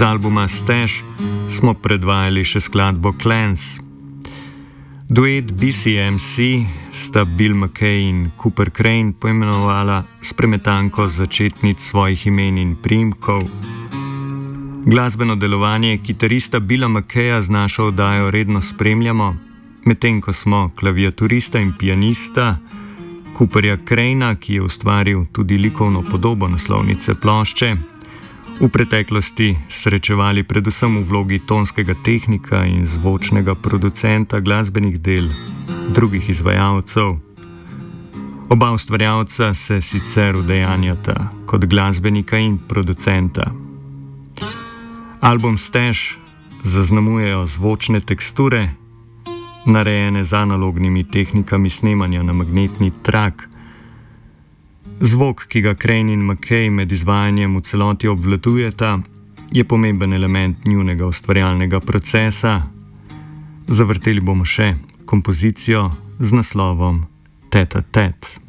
Z albuma Stash smo predvajali še skladbo Clans. Duet BCMC sta Bill McKay in Cooper Crane poimenovala s premetanko začetnic svojih imen in priimkov. Glasbeno delovanje kitarista Billa McKaya z našo oddajo redno spremljamo, medtem ko smo klaviaturista in pianista Cooperja Cranea, ki je ustvaril tudi likovno podobo naslovnice plošče, v preteklosti srečevali predvsem v vlogi tonskega tehnika in zvočnega producenta glasbenih del drugih izvajalcev. Oba ustvarjalca se sicer udejanjata kot glasbenika in producenta. Album Stash zaznamujejo zvočne teksture, narejene z analognimi tehnikami snemanja na magnetni trak. Zvok, ki ga Crane in McKay med izvajanjem v celoti obvladujeta, je pomemben element njunega ustvarjalnega procesa. Zavrteli bomo še kompozicijo z naslovom Tete a Tete.